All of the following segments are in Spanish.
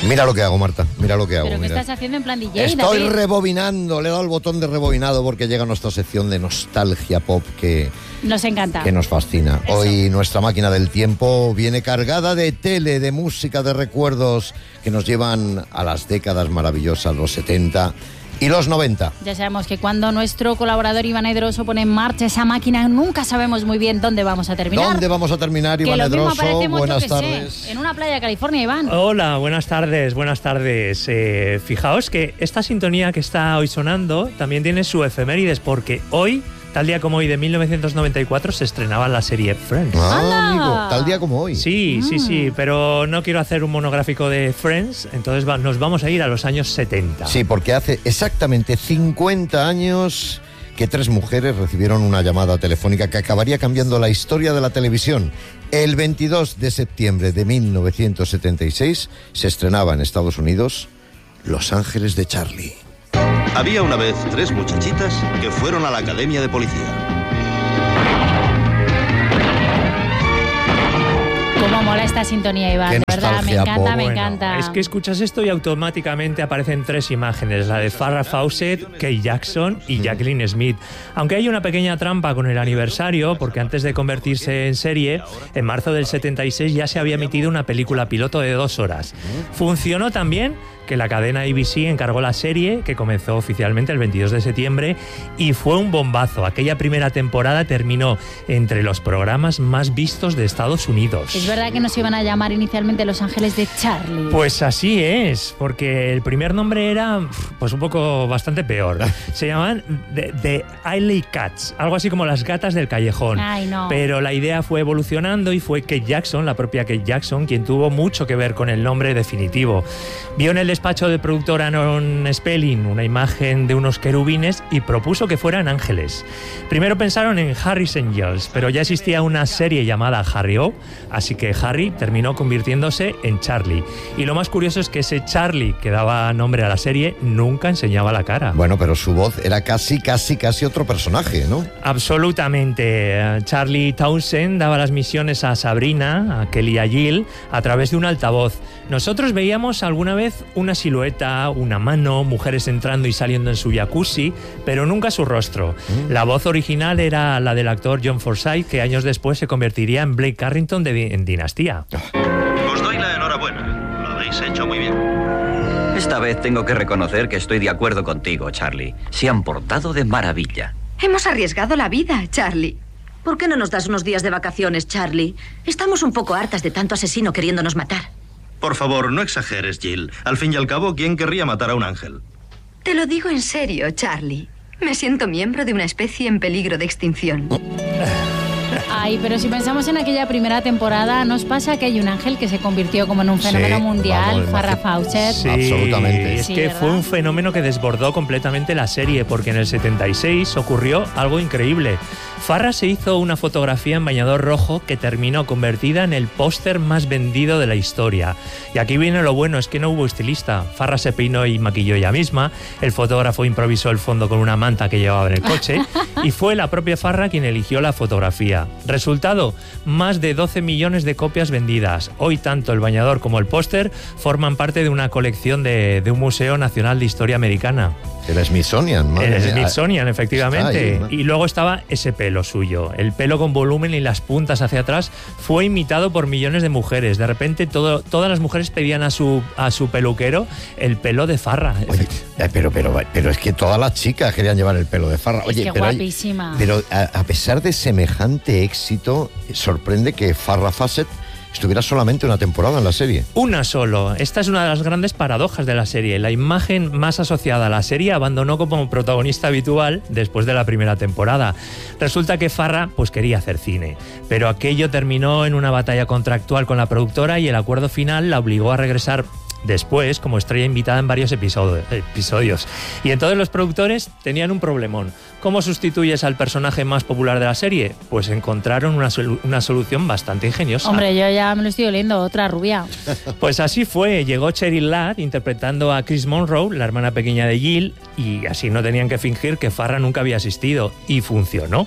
Mira lo que hago, Marta, mira lo que hago. ¿Pero qué mira. estás haciendo en plan DJ, Estoy David? rebobinando, le he dado el botón de rebobinado porque llega nuestra sección de nostalgia pop que Nos encanta. nos fascina. Eso. Hoy nuestra máquina del tiempo viene cargada de tele, de música, de recuerdos que nos llevan a las décadas maravillosas, los 70 y los 90. Ya sabemos que cuando nuestro colaborador Iván Edroso pone en marcha esa máquina, nunca sabemos muy bien dónde vamos a terminar. ¿Dónde vamos a terminar, Que Iván lo mismo Edroso? aparecemos, Buenas yo que sé, tardes. en una playa de California, Iván. Hola, buenas tardes, buenas tardes. Fijaos que esta sintonía que está hoy sonando también tiene su efemérides, porque hoy, tal día como hoy de 1994, se estrenaba la serie Friends. ¡Anda! Amigo, tal día como hoy. Sí, pero no quiero hacer un monográfico de Friends, entonces nos vamos a ir a los años 70. Sí, porque hace exactamente 50 años que 3 mujeres recibieron una llamada telefónica que acabaría cambiando la historia de la televisión. El 22 de septiembre de 1976 se estrenaba en Estados Unidos Los Ángeles de Charlie. Había una vez 3 muchachitas que fueron a la academia de policía. Cómo mola esta sintonía, Iván, Qué de verdad, me nostalgia encanta, pop. me Bueno, encanta. es que escuchas esto y automáticamente aparecen 3 imágenes, la de Farrah Fawcett, Kate Jackson y Jacqueline Smith. Aunque hay una pequeña trampa con el aniversario, porque antes de convertirse en serie, en marzo del 76 ya se había emitido una película piloto de 2 horas. Funcionó tan bien que la cadena ABC encargó la serie, que comenzó oficialmente el 22 de septiembre, y fue un bombazo. Aquella primera temporada terminó entre los programas más vistos de Estados Unidos. Es verdad que nos iban a llamar inicialmente Los Ángeles de Charlie. Pues así es, porque el primer nombre era pues un poco bastante peor. Se llamaban The Alley Cats, algo así como las gatas del callejón. Ay, no. Pero la idea fue evolucionando y fue Kate Jackson, la propia Kate Jackson, quien tuvo mucho que ver con el nombre definitivo. Vio en el despacho del productor Aaron Spelling una imagen de unos querubines y propuso que fueran ángeles. Primero pensaron en Harry's Angels, pero ya existía una serie llamada Harry O, así que Harry terminó convirtiéndose en Charlie. Y lo más curioso es que ese Charlie que daba nombre a la serie nunca enseñaba la cara. Bueno, pero su voz era casi otro personaje, ¿no? Absolutamente. Charlie Townsend daba las misiones a Sabrina, a Kelly y a Jill a través de un altavoz. Nosotros veíamos alguna vez una silueta, una mano, mujeres entrando y saliendo en su jacuzzi, pero nunca su rostro. La voz original era la del actor John Forsythe, que años después se convertiría en Blake Carrington en Dinastía. Os doy la enhorabuena. Lo habéis hecho muy bien. Esta vez tengo que reconocer que estoy de acuerdo contigo, Charlie. Se han portado de maravilla. Hemos arriesgado la vida, Charlie. ¿Por qué no nos das unos días de vacaciones, Charlie? Estamos un poco hartas de tanto asesino queriéndonos matar. Por favor, no exageres, Jill. Al fin y al cabo, ¿quién querría matar a un ángel? Te lo digo en serio, Charlie. Me siento miembro de una especie en peligro de extinción. Ay, pero si pensamos en aquella primera temporada, ¿nos pasa que hay un ángel que se convirtió como en un fenómeno Sí, mundial, vamos, Farrah Fawcett? Sí. Absolutamente. Es Sí, que ¿verdad? fue un fenómeno que desbordó completamente la serie, porque en el 76 ocurrió algo increíble. Farrah se hizo una fotografía en bañador rojo que terminó convertida en el póster más vendido de la historia. Y aquí viene lo bueno, es que no hubo estilista. Farrah se peinó y maquilló ella misma, el fotógrafo improvisó el fondo con una manta que llevaba en el coche y fue la propia Farrah quien eligió la fotografía. Resultado, más de 12 millones de copias vendidas. Hoy tanto el bañador como el póster forman parte de una colección de un Museo Nacional de Historia Americana. El Smithsonian, madre El mía. Smithsonian, efectivamente. Está ahí, ¿no? Y luego estaba ese pelo suyo. El pelo con volumen y las puntas hacia atrás fue imitado por millones de mujeres. De repente todas las mujeres pedían a su peluquero el pelo de Farrah. Oye, pero es que todas las chicas querían llevar el pelo de Farrah. Oye, Es que pero guapísima. Pero a pesar de semejante éxito, sorprende que Farrah Fawcett estuviera solamente una temporada en la serie. Una solo. Esta es una de las grandes paradojas de la serie. La imagen más asociada a la serie abandonó como protagonista habitual después de la primera temporada. Resulta que Farrah pues quería hacer cine, pero aquello terminó en una batalla contractual con la productora y el acuerdo final la obligó a regresar después como estrella invitada en varios episodios. Y entonces los productores tenían un problemón. ¿Cómo sustituyes al personaje más popular de la serie? Pues encontraron una solución bastante ingeniosa. Hombre, yo ya me lo estoy oliendo, otra rubia. Pues así fue, llegó Cheryl Ladd interpretando a Chris Monroe, la hermana pequeña de Jill, y así no tenían que fingir que Farrah nunca había asistido, y funcionó.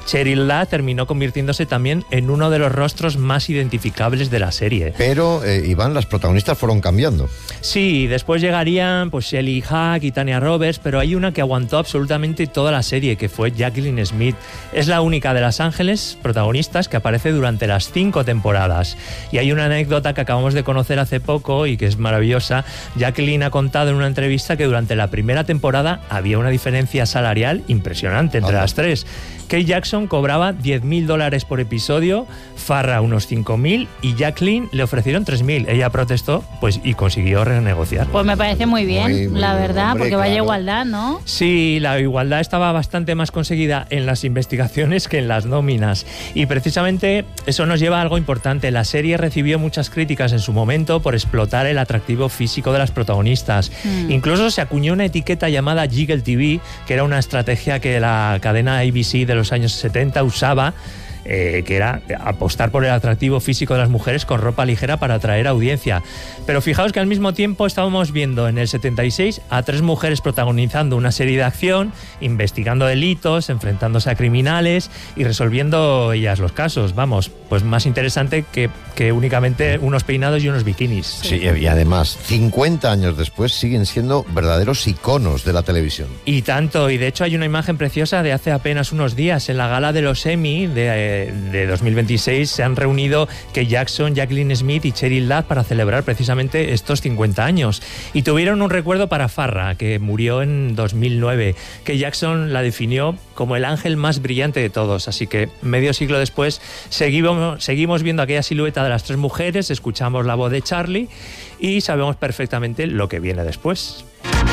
Cheryl Ladd terminó convirtiéndose también en uno de los rostros más identificables de la serie. Pero, Iván, las protagonistas fueron cambiando. Sí, después llegarían pues Shelley Hack y Tanya Roberts, pero hay una que aguantó absolutamente toda la serie, que fue Jacqueline Smith. Es la única de Los Ángeles protagonistas que aparece durante las 5 temporadas. Y hay una anécdota que acabamos de conocer hace poco y que es maravillosa. Jacqueline ha contado en una entrevista que durante la primera temporada había una diferencia salarial impresionante entre las tres. Kate Jackson cobraba $10,000 por episodio, Farrah unos 5.000 y Jacqueline le ofrecieron 3.000. Ella protestó pues y consiguió renegociar. Pues me parece muy bien, la verdad, hombre, porque vaya igualdad, ¿no? Sí, la igualdad estaba bastante más conseguida en las investigaciones que en las nóminas. Y precisamente eso nos lleva a algo importante. La serie recibió muchas críticas en su momento por explotar el atractivo físico de las protagonistas. Incluso se acuñó una etiqueta llamada Jiggle TV, que era una estrategia que la cadena ABC de los años 70 usaba, que era apostar por el atractivo físico de las mujeres con ropa ligera para atraer audiencia. Pero fijaos que al mismo tiempo estábamos viendo en el 76 a 3 mujeres protagonizando una serie de acción, investigando delitos, enfrentándose a criminales y resolviendo ellas los casos. Vamos, pues más interesante que únicamente unos peinados y unos bikinis. Sí, y además, 50 años después siguen siendo verdaderos iconos de la televisión. Y tanto, y de hecho hay una imagen preciosa de hace apenas unos días en la gala de los Emmy de 2026. Se han reunido Kate Jackson, Jacqueline Smith y Cheryl Ladd para celebrar precisamente estos 50 años. Y tuvieron un recuerdo para Farrah, que murió en 2009. Kate Jackson la definió como el ángel más brillante de todos. Así que medio siglo después seguimos viendo aquella silueta de las 3 mujeres, escuchamos la voz de Charlie y sabemos perfectamente lo que viene después.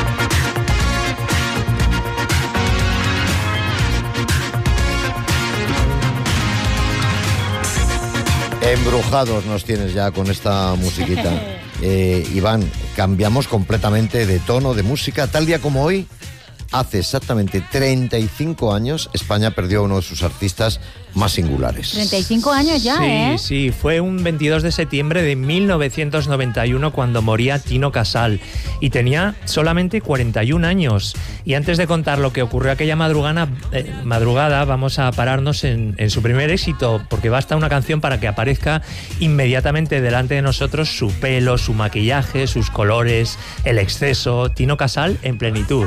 Embrujados nos tienes ya con esta musiquita. Iván, cambiamos completamente de tono, de música. Tal día como hoy, hace exactamente 35 años, España perdió a uno de sus artistas más singulares. 35 años ya, ¿eh? Sí, fue un 22 de septiembre de 1991 cuando moría Tino Casal y tenía solamente 41 años. Y antes de contar lo que ocurrió aquella madrugada, vamos a pararnos en su primer éxito, porque basta una canción para que aparezca inmediatamente delante de nosotros su pelo, su maquillaje, sus colores, el exceso. Tino Casal en plenitud.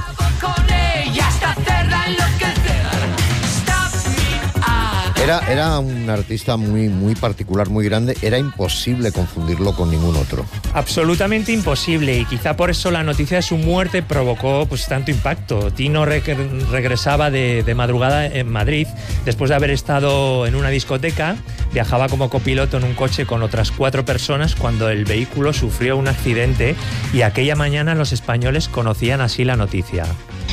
Era un artista muy particular, muy grande. Era imposible confundirlo con ningún otro. Absolutamente imposible, y quizá por eso la noticia de su muerte provocó pues tanto impacto. Tino regresaba de madrugada en Madrid después de haber estado en una discoteca. Viajaba como copiloto en un coche con otras 4 personas cuando el vehículo sufrió un accidente, y aquella mañana los españoles conocían así la noticia.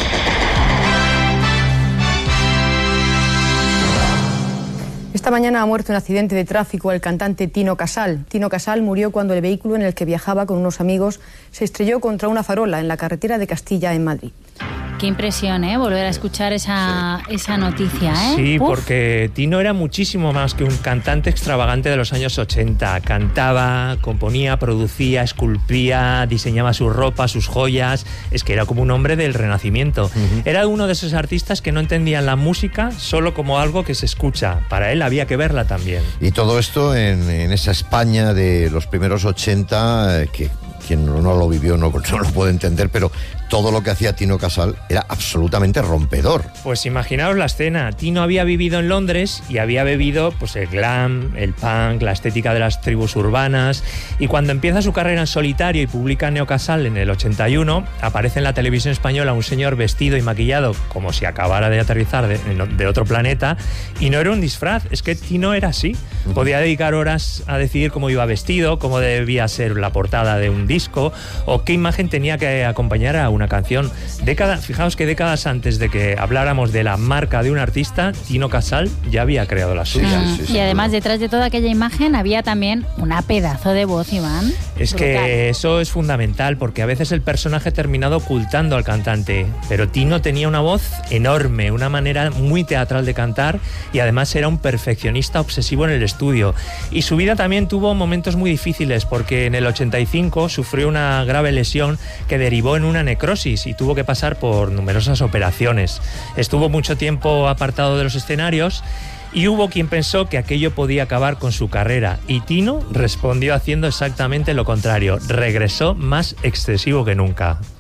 Esta mañana ha muerto en accidente de tráfico el cantante Tino Casal. Tino Casal murió cuando el vehículo en el que viajaba con unos amigos se estrelló contra una farola en la carretera de Castilla, en Madrid. Qué impresión, volver a escuchar esa noticia, Sí, porque Tino era muchísimo más que un cantante extravagante de los años 80. Cantaba, componía, producía, esculpía, diseñaba su ropa, sus joyas. Es que era como un hombre del Renacimiento. Era uno de esos artistas que no entendían la música solo como algo que se escucha. Para él había que verla también. Y todo esto en esa España de los primeros 80, que quien no lo vivió no lo puede entender, pero todo lo que hacía Tino Casal era absolutamente rompedor. Pues imaginaos la escena. Tino había vivido en Londres y había bebido pues el glam, el punk, la estética de las tribus urbanas, y cuando empieza su carrera en solitario y publica Neo Casal en el 81, aparece en la televisión española un señor vestido y maquillado como si acabara de aterrizar de otro planeta, y no era un disfraz, es que Tino era así. Podía dedicar horas a decidir cómo iba vestido, cómo debía ser la portada de un disco o qué imagen tenía que acompañar a una canción. Fijaos que décadas antes de que habláramos de la marca de un artista, Tino Casal ya había creado la suya. Y además detrás de toda aquella imagen había también una pedazo de voz, Iván. Es que eso es fundamental, porque a veces el personaje ha terminado ocultando al cantante, pero Tino tenía una voz enorme, una manera muy teatral de cantar, y además era un perfeccionista obsesivo en el estudio. Y su vida también tuvo momentos muy difíciles, porque en el 85 sufrió una grave lesión que derivó en una necrosis y tuvo que pasar por numerosas operaciones. Estuvo mucho tiempo apartado de los escenarios y hubo quien pensó que aquello podía acabar con su carrera, y Tino respondió haciendo exactamente lo contrario. Regresó más excesivo que nunca.